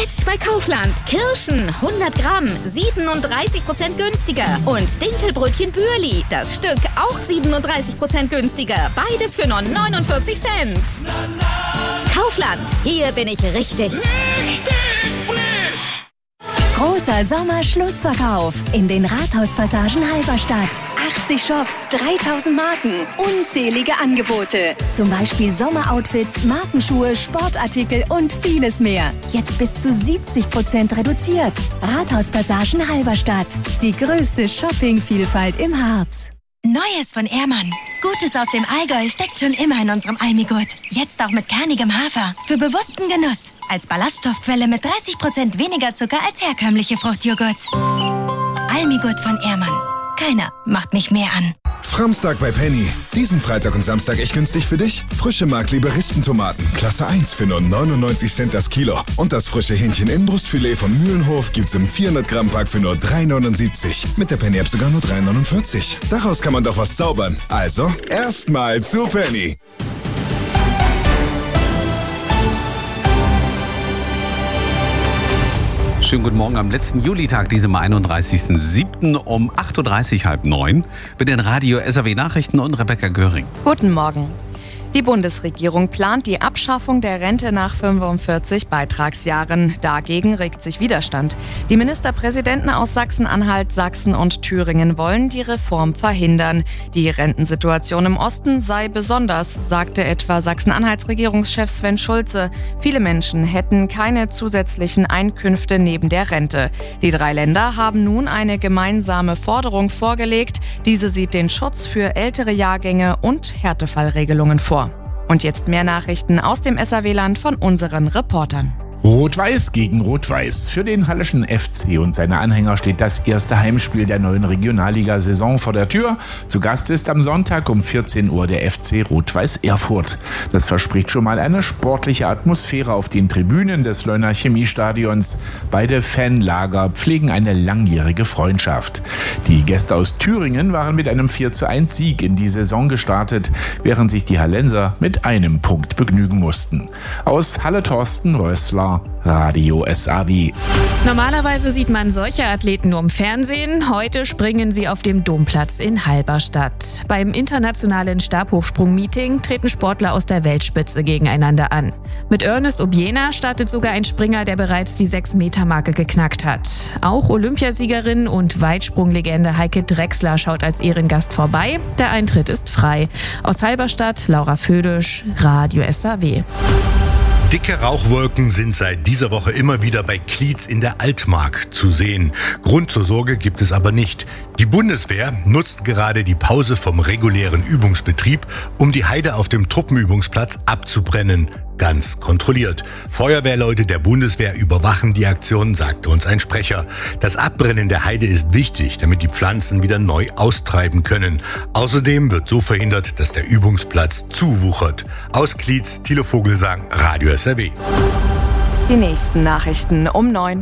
Jetzt bei Kaufland. Kirschen 100 Gramm, 37% günstiger. Und Dinkelbrötchen Bürli, das Stück auch 37% günstiger. Beides für nur 49 Cent. Kaufland, hier bin ich richtig. Richtig frisch! Großer Sommerschlussverkauf in den Rathauspassagen Halberstadt. 80 Shops, 3000 Marken, unzählige Angebote. Zum Beispiel Sommeroutfits, Markenschuhe, Sportartikel und vieles mehr. Jetzt bis zu 70% reduziert. Rathauspassagen Halberstadt. Die größte Shoppingvielfalt im Harz. Neues von Ehrmann. Gutes aus dem Allgäu steckt schon immer in unserem Almigurt. Jetzt auch mit kernigem Hafer. Für bewussten Genuss. Als Ballaststoffquelle mit 30% weniger Zucker als herkömmliche Fruchtjoghurt. Almigurt von Ehrmann. Keiner macht mich mehr an. Framstag bei Penny. Diesen Freitag und Samstag echt günstig für dich? Frische Markleber Rispentomaten, Klasse 1 für nur 99 Cent das Kilo. Und das frische Hähnchen-Innenbrustfilet von Mühlenhof gibt's im 400 Gramm Pack für nur 3,79. Mit der Penny-App sogar nur 3,49. Daraus kann man doch was zaubern. Also, erstmal zu Penny. Schönen guten Morgen am letzten Julitag, diesem 31.07. um 8.30 Uhr, halb 9. Mit den Radio SAW Nachrichten und Rebecca Göring. Guten Morgen. Die Bundesregierung plant die Abschaffung der Rente nach 45 Beitragsjahren. Dagegen regt sich Widerstand. Die Ministerpräsidenten aus Sachsen-Anhalt, Sachsen und Thüringen wollen die Reform verhindern. Die Rentensituation im Osten sei besonders, sagte etwa Sachsen-Anhalts Regierungschef Sven Schulze. Viele Menschen hätten keine zusätzlichen Einkünfte neben der Rente. Die 3 Länder haben nun eine gemeinsame Forderung vorgelegt. Diese sieht den Schutz für ältere Jahrgänge und Härtefallregelungen vor. Und jetzt mehr Nachrichten aus dem SAW-Land von unseren Reportern. Rot-Weiß gegen Rot-Weiß. Für den Halleschen FC und seine Anhänger steht das erste Heimspiel der neuen Regionalliga-Saison vor der Tür. Zu Gast ist am Sonntag um 14 Uhr der FC Rot-Weiß Erfurt. Das verspricht schon mal eine sportliche Atmosphäre auf den Tribünen des Leuner Chemiestadions. Beide Fanlager pflegen eine langjährige Freundschaft. Die Gäste aus Thüringen waren mit einem 4:1 Sieg in die Saison gestartet, während sich die Hallenser mit einem Punkt begnügen mussten. Aus Halle Thorsten Rössler, Radio SAW. Normalerweise sieht man solche Athleten nur im Fernsehen. Heute springen sie auf dem Domplatz in Halberstadt. Beim internationalen Stabhochsprung-Meeting treten Sportler aus der Weltspitze gegeneinander an. Mit Ernest Obiena startet sogar ein Springer, der bereits die 6-Meter-Marke geknackt hat. Auch Olympiasiegerin und Weitsprunglegende Heike Drechsler schaut als Ehrengast vorbei. Der Eintritt ist frei. Aus Halberstadt, Laura Födisch, Radio SAW. Dicke Rauchwolken sind seit dieser Woche immer wieder bei Klietz in der Altmark zu sehen. Grund zur Sorge gibt es aber nicht. Die Bundeswehr nutzt gerade die Pause vom regulären Übungsbetrieb, um die Heide auf dem Truppenübungsplatz abzubrennen. Ganz kontrolliert. Feuerwehrleute der Bundeswehr überwachen die Aktion, sagte uns ein Sprecher. Das Abbrennen der Heide ist wichtig, damit die Pflanzen wieder neu austreiben können. Außerdem wird so verhindert, dass der Übungsplatz zuwuchert. Aus Klietz, Thilo Vogelsang, Radio SAW. Die nächsten Nachrichten um 9.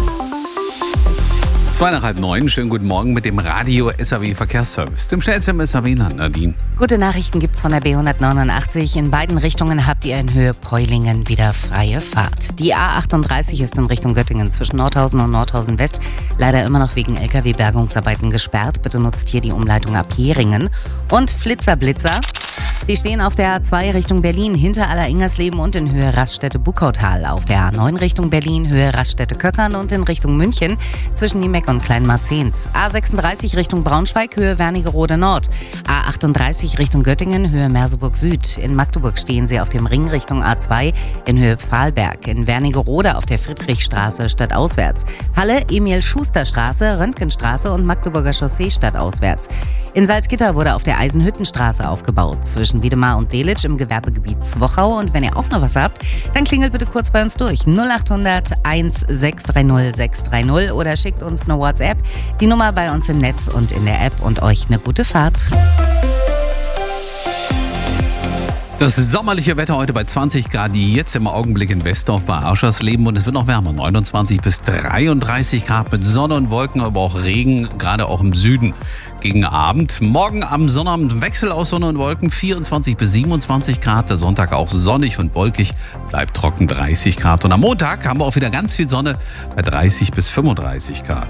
8:30, schönen guten Morgen mit dem Radio SAW Verkehrsservice, dem schnellsten im SAW-Land, Nadine. Gute Nachrichten gibt's von der B189. In beiden Richtungen habt ihr in Höhe Preulingen wieder freie Fahrt. Die A38 ist in Richtung Göttingen zwischen Nordhausen und Nordhausen West leider immer noch wegen LKW-Bergungsarbeiten gesperrt. Bitte nutzt hier die Umleitung ab Heringen. Und Flitzer-Blitzer. Die stehen auf der A2 Richtung Berlin hinter Aller-Ingersleben und in Höhe Raststätte-Buckautal. Auf der A9 Richtung Berlin Höhe Raststätte-Köckern und in Richtung München zwischen Niemeck und Kleinmarzens. A36 Richtung Braunschweig Höhe Wernigerode Nord. A38 Richtung Göttingen Höhe Merseburg Süd. In Magdeburg stehen sie auf dem Ring Richtung A2 in Höhe Pfahlberg. In Wernigerode auf der Friedrichstraße stadtauswärts. Halle Emil-Schuster-Straße, Röntgenstraße und Magdeburger Chaussee stadtauswärts. In Salzgitter wurde auf der Eisenhüttenstraße aufgebaut, zwischen Wiedemar und Delitzsch im Gewerbegebiet Zwochau. Und wenn ihr auch noch was habt, dann klingelt bitte kurz bei uns durch. 0800 1630 630 oder schickt uns eine WhatsApp. Die Nummer bei uns im Netz und in der App und euch eine gute Fahrt. Das sommerliche Wetter heute bei 20 Grad, jetzt im Augenblick in Westdorf bei Aschersleben und es wird noch wärmer, 29 bis 33 Grad mit Sonne und Wolken, aber auch Regen, gerade auch im Süden gegen Abend. Morgen am Sonnabend Wechsel aus Sonne und Wolken, 24 bis 27 Grad, der Sonntag auch sonnig und wolkig, bleibt trocken 30 Grad und am Montag haben wir auch wieder ganz viel Sonne bei 30 bis 35 Grad.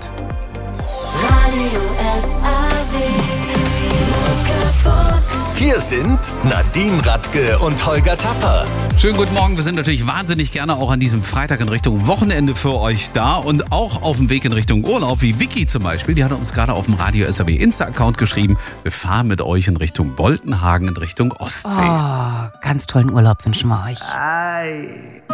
Hier sind Nadine Radke und Holger Tapper. Schönen guten Morgen, wir sind natürlich wahnsinnig gerne auch an diesem Freitag in Richtung Wochenende für euch da und auch auf dem Weg in Richtung Urlaub, wie Vicky zum Beispiel, die hat uns gerade auf dem Radio SAW Insta-Account geschrieben, wir fahren mit euch in Richtung Boltenhagen, in Richtung Ostsee. Oh, ganz tollen Urlaub wünschen wir euch. Ei.